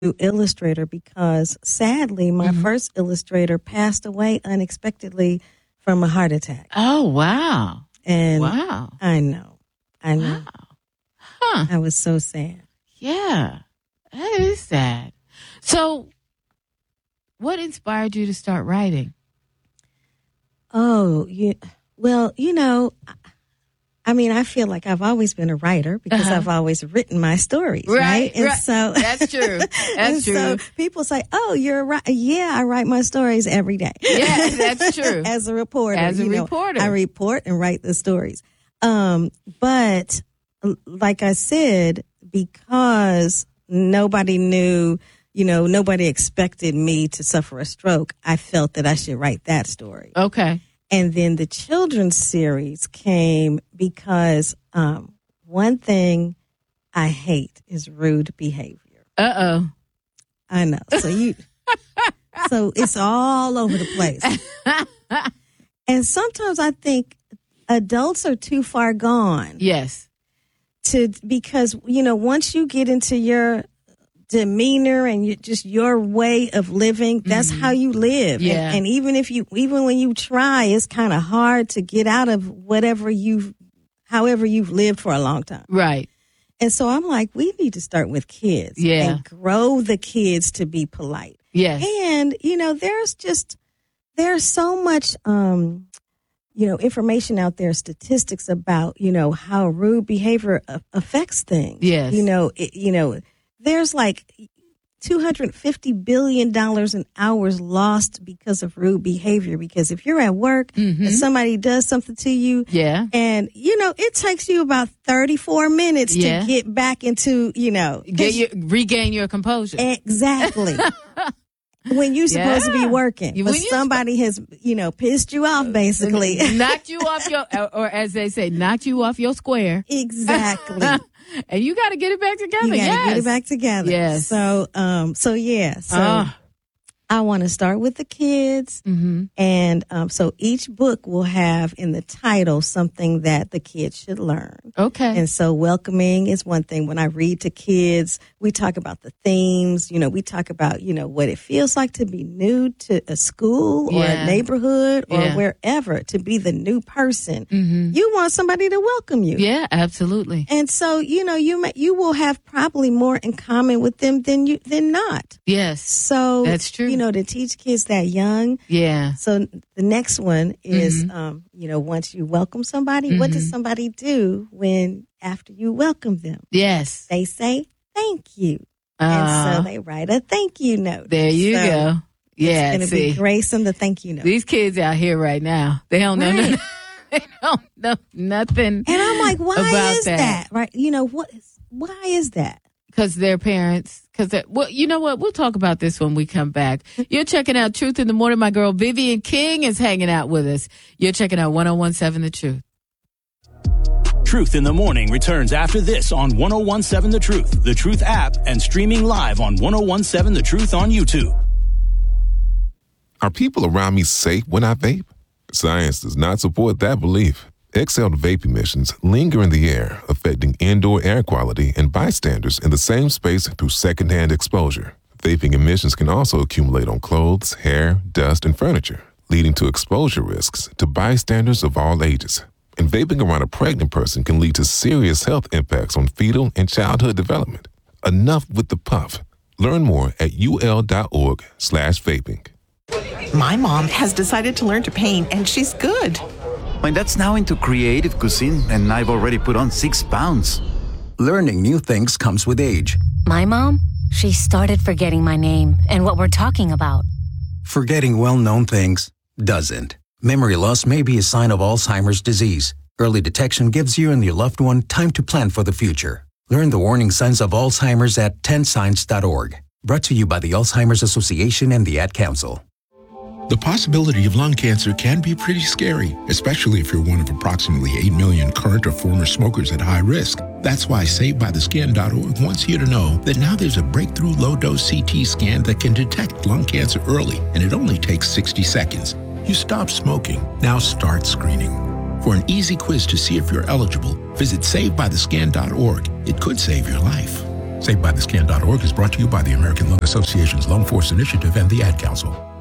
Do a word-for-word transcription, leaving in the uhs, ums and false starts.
illustrator because sadly my Mhm. first illustrator passed away unexpectedly from a heart attack. Oh, wow. And Wow. I know. I know. Wow. Huh. I was so sad. Yeah. That is sad. So, what inspired you to start writing? Oh, you, well, you know, I- I mean, I feel like I've always been a writer because Uh-huh. I've always written my stories, right? Right, And right. so That's true. That's and true. So people say, "Oh, you're right." Yeah, I write my stories every day. Yeah, that's true. As a reporter, As a you know, reporter. I report and write the stories. Um, but l- like I said, because nobody knew, you know, nobody expected me to suffer a stroke, I felt that I should write that story. Okay. And then the children's series came because um, one thing I hate is rude behavior. Uh-oh. I know. So you, so it's all over the place. And sometimes I think adults are too far gone Yes. to, because, you know, once you get into your demeanor and you, just your way of living, that's how you live. Yeah. And, and even if you, even when you try, it's kind of hard to get out of whatever you've, however you've lived for a long time. Right. And so I'm like, we need to start with kids Yeah. and grow the kids to be polite. Yes. And, you know, there's just, there's so much, um, you know, information out there, statistics about, you know, how rude behavior a- affects things. Yes. You know, it, you know, there's like two hundred fifty billion dollars in hours lost because of rude behavior. Because if you're at work Mhm. and somebody does something to you, Yeah. and, you know, it takes you about thirty-four minutes Yeah. to get back into, you know. Get your, regain your composure. Exactly. When you're supposed to be Yeah. working. You- But when you- somebody has, you know, pissed you off, basically. knocked you off your, or as they say, knocked you off your square. Exactly. And you got to get it back together. You gotta yes. get it back together. Yes. So, um, so yeah. So Ah. I want to start with the kids. Mm-hmm. And um, so each book will have in the title something that the kids should learn. Okay. And so welcoming is one thing. When I read to kids, we talk about the themes. You know, we talk about, you know, what it feels like to be new to a school or Yeah. a neighborhood or Yeah. wherever, to be the new person. Mm-hmm. You want somebody to welcome you. Yeah, absolutely. And so, you know, you may, you will have probably more in common with them than you than not. Yes. So That's true. You know, to teach kids that young. Yeah. So the next one is, Mhm. um, you know, once you welcome somebody, what does Mhm. somebody do when after you welcome them? Yes. They say thank you, Uh, and so they write a thank you note. there you So go. Yeah. It's going to See, be Grace and the thank you note. these kids out here right now, they don't know Right. nothing. They don't know nothing. And I'm like, why about is that. that? Right? You know what? Is, why is that? Because their parents, because, well, you know what? We'll talk about this when we come back. You're checking out Truth in the Morning. My girl Vivian King is hanging out with us. You're checking out one oh one seven The Truth. Truth in the Morning returns after this on one oh one seven The Truth, The Truth app, and streaming live on one oh one seven The Truth on YouTube. Are people around me safe when I vape? Science does not support that belief. Exhaled vape emissions linger in the air, affecting indoor air quality and bystanders in the same space through secondhand exposure. Vaping emissions can also accumulate on clothes, hair, dust, and furniture, leading to exposure risks to bystanders of all ages. And vaping around a pregnant person can lead to serious health impacts on fetal and childhood development. Enough with the puff. Learn more at ul.org slash vaping. My mom has decided to learn to paint, and she's good. My dad's now into creative cuisine, and I've already put on six pounds. Learning new things comes with age. My mom, she started forgetting my name and what we're talking about. Forgetting well-known things doesn't. Memory loss may be a sign of Alzheimer's disease. Early detection gives you and your loved one time to plan for the future. Learn the warning signs of Alzheimer's at ten signs dot org. Brought to you by the Alzheimer's Association and the Ad Council. The possibility of lung cancer can be pretty scary, especially if you're one of approximately eight million current or former smokers at high risk. That's why Saved By The Scan dot org wants you to know that now there's a breakthrough low-dose C T scan that can detect lung cancer early, and it only takes sixty seconds. You stop smoking. Now start screening. For an easy quiz to see if you're eligible, visit Saved By The Scan dot org. It could save your life. Saved by the Scan dot org is brought to you by the American Lung Association's Lung Force Initiative and the Ad Council.